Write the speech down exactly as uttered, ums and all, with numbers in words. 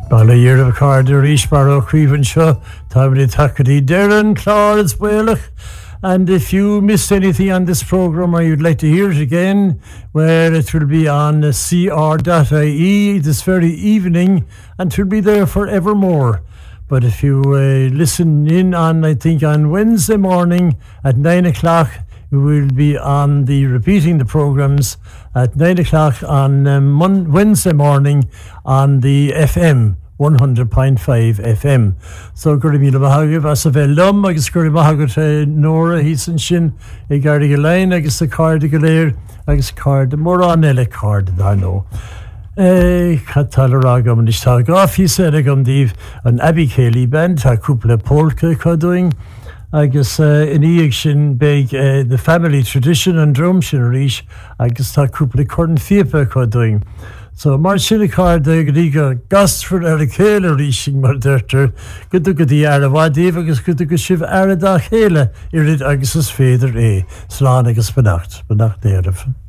Bala year of card the Rish Barrow Creven Show, Tabri Takati, Darren, Claude, Spoilach. And if you missed anything on this programme or you'd like to hear it again, well, it will be on c r dot i e this very evening, and it will be there forevermore. But if you uh, listen in on, I think, on Wednesday morning at nine o'clock, we will be on the repeating the programmes at nine o'clock on um, Mon- Wednesday morning on the F M. one hundred point five F M. So gurri míle maithagah as a bheith lum agus gurri maithagah te Nora hísan sin I garda go lein agus a card go léir agus card mór an eile card dá nó. Eh, Catal agam is tá gafi sé agam díh an Abbey Cayley band tá cúpla polka codoing agus uh, in íag sin big uh, the family tradition and drum sin ríis agus tá cúpla corn fiepa codoing. So mar sinna card de gríga gasfur ar a chéile rísing mar deirtar go go dtí ar a bhádíh agus go go sibh ar a dá chéile I rid agus is féidir é slán agus benacht benacht déirh.